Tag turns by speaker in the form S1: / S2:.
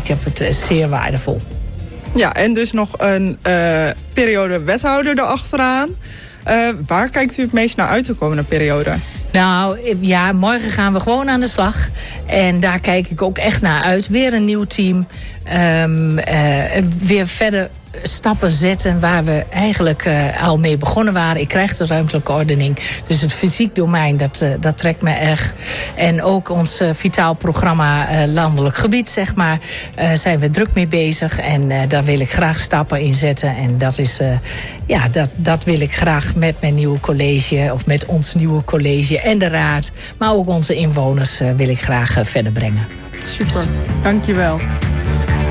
S1: ik heb het zeer waardevol.
S2: Ja, en dus nog een periode wethouder erachteraan. Waar kijkt u het meest naar uit de komende periode?
S1: Nou ja, morgen gaan we gewoon aan de slag. En daar kijk ik ook echt naar uit. Weer een nieuw team. Weer verder stappen zetten waar we eigenlijk al mee begonnen waren. Ik krijg de ruimtelijke ordening. Dus het fysiek domein, dat trekt me erg. En ook ons vitaal programma landelijk gebied, zeg maar, zijn we druk mee bezig. En daar wil ik graag stappen in zetten. En dat is, dat wil ik graag met mijn nieuwe college, of met ons nieuwe college en de raad, maar ook onze inwoners wil ik graag verder brengen.
S2: Super, dankjewel.